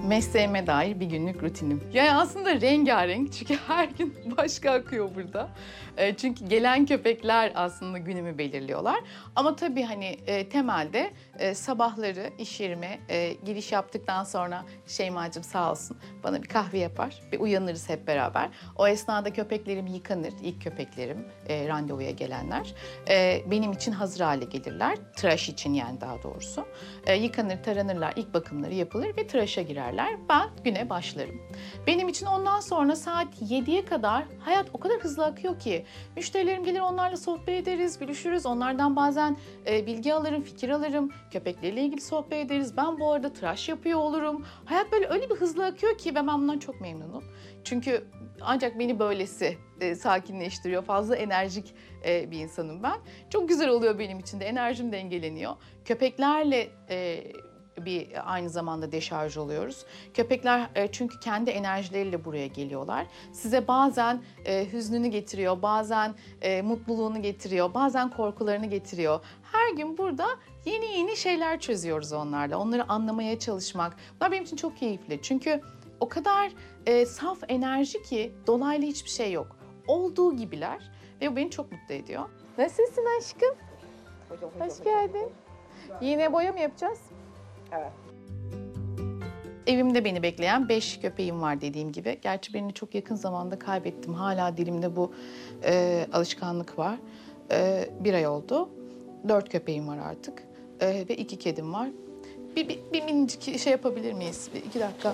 Mesleğime dair bir günlük rutinim. Yani aslında rengarenk çünkü her gün başka akıyor burada. Çünkü gelen köpekler aslında günümü belirliyorlar. Ama tabii hani temelde sabahları iş yerime giriş yaptıktan sonra Şeymacığım sağ olsun bana bir kahve yapar ve uyanırız hep beraber. O esnada köpeklerim yıkanır, ilk köpeklerim randevuya gelenler. Benim için hazır hale gelirler, tıraş için yani daha doğrusu. Yıkanır, taranırlar, ilk bakımları yapılır ve tıraşa girerler. Ben güne başlarım. Benim için ondan sonra saat 7'ye kadar hayat o kadar hızlı akıyor ki müşterilerim gelir, onlarla sohbet ederiz, gülüşürüz. Onlardan bazen bilgi alırım, fikir alırım. Köpekleriyle ilgili sohbet ederiz. Ben bu arada tıraş yapıyor olurum. Hayat böyle öyle bir hızlı akıyor ki ve ben bundan çok memnunum. Çünkü ancak beni böylesi sakinleştiriyor. Fazla enerjik bir insanım ben. Çok güzel oluyor benim için de. Enerjim dengeleniyor. Köpeklerle aynı zamanda deşarj oluyoruz. Köpekler çünkü kendi enerjileriyle buraya geliyorlar. Size bazen hüznünü getiriyor, bazen mutluluğunu getiriyor, bazen korkularını getiriyor. Her gün burada yeni yeni şeyler çözüyoruz onlarla. Onları anlamaya çalışmak. Bunlar benim için çok keyifli. Çünkü o kadar saf enerji ki dolaylı hiçbir şey yok. Olduğu gibiler ve bu beni çok mutlu ediyor. Nasılsın aşkım? Hoş geldin. Yine boya mı yapacağız? Evet. Evimde beni bekleyen 5 köpeğim var dediğim gibi. Gerçi birini çok yakın zamanda kaybettim. Hala dilimde bu alışkanlık var. 1 ay oldu. 4 köpeğim var artık. Ve 2 kedim var. Bir minicik şey yapabilir miyiz? 2 dakika.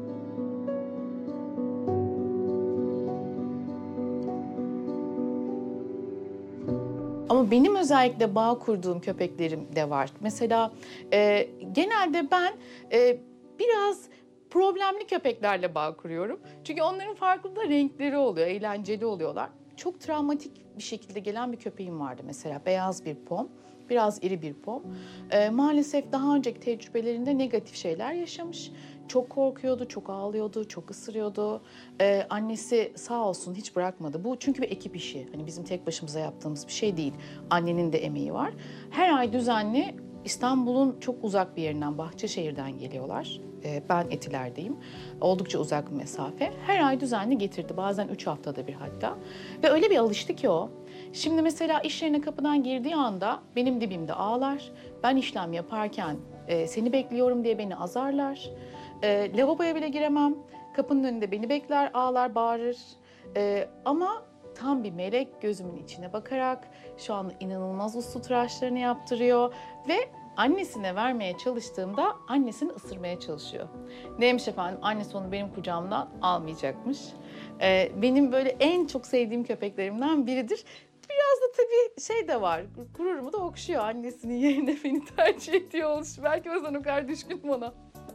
Ama benim özellikle bağ kurduğum köpeklerim de var. Mesela genelde ben biraz problemli köpeklerle bağ kuruyorum. Çünkü onların farklı da renkleri oluyor, eğlenceli oluyorlar. Çok travmatik bir şekilde gelen bir köpeğim vardı mesela. Beyaz bir pom, biraz iri bir pom. Maalesef daha önceki tecrübelerinde negatif şeyler yaşamış. Çok korkuyordu, çok ağlıyordu, çok ısırıyordu. Annesi sağ olsun hiç bırakmadı. Bu çünkü bir ekip işi. Hani bizim tek başımıza yaptığımız bir şey değil. Annenin de emeği var. Her ay düzenli İstanbul'un çok uzak bir yerinden, Bahçeşehir'den geliyorlar. Ben Etiler'deyim. Oldukça uzak bir mesafe. Her ay düzenli getirdi. Bazen 3 haftada bir hatta. Ve öyle bir alıştı ki o. Şimdi mesela iş yerine kapıdan girdiği anda benim dibimde ağlar. Ben işlem yaparken seni bekliyorum diye beni azarlar. Lavaboya bile giremem. Kapının önünde beni bekler, ağlar, bağırır. Ama tam bir melek, gözümün içine bakarak şu anda inanılmaz uslu tıraşlarını yaptırıyor ve annesine vermeye çalıştığımda annesini ısırmaya çalışıyor. Neymiş efendim? Annesi onu benim kucağımdan almayacakmış. Benim böyle en çok sevdiğim köpeklerimden biridir. Biraz da tabii şey de var, gururumu da okşuyor annesinin yerine beni tercih ediyor oluşu. Belki o yüzden o kadar düşkünüm ona.